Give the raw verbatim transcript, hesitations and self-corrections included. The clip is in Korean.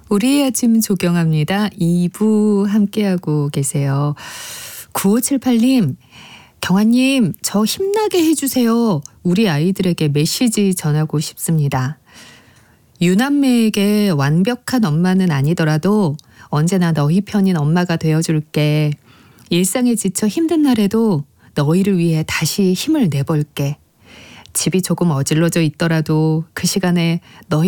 우리의 아침 조경합니다. 이 부 함께하고 계세요. 구오칠팔 님, 경아님, 저 힘나게 해주세요. 우리 아이들에게 메시지 전하고 싶습니다. 유남매에게 완벽한 엄마는 아니더라도 언제나 너희 편인 엄마가 되어줄게. 일상에 지쳐 힘든 날에도 너희를 위해 다시 힘을 내볼게. 집이 조금 어질러져 있더라도 그 시간에 너희